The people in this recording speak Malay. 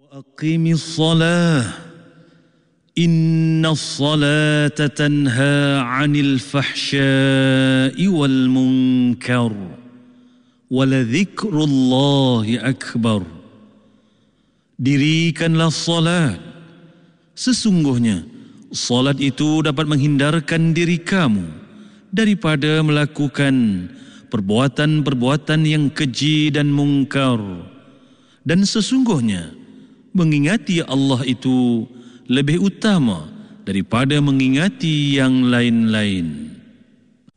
وأقم الصلاة إن الصلاة تنهى عن الفحشاء والمنكر ولذكر الله أكبر. Dirikanlah salat. Sesungguhnya salat itu dapat menghindarkan diri kamu daripada melakukan perbuatan-perbuatan yang keji dan mungkar. Dan sesungguhnya mengingati Allah itu lebih utama daripada mengingati yang lain-lain.